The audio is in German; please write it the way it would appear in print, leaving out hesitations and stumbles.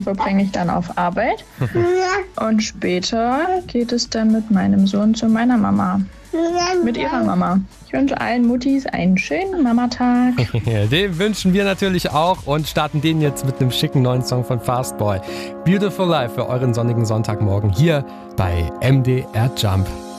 verbringe ich dann auf Arbeit. Und später geht es dann mit meinem Sohn zu meiner Mama. Mit ihrer Mama. Ich wünsche allen Muttis einen schönen Mamatag. Den wünschen wir natürlich auch und starten den jetzt mit einem schicken neuen Song von Fastboy. Beautiful Life für euren sonnigen Sonntagmorgen hier bei MDR Jump.